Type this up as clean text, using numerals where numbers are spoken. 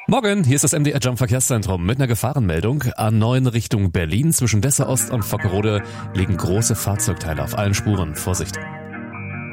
Morgen, hier ist das MDR Jump Verkehrszentrum mit einer Gefahrenmeldung. A9 Richtung Berlin zwischen Dessau Ost und Vockerode liegen große Fahrzeugteile auf allen Spuren. Vorsicht!